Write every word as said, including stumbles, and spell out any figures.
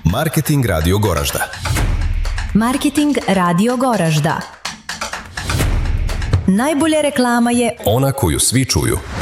Marketing Radio Goražda. Marketing Radio Goražda. Najbolja reklama je ona koju svi čuju.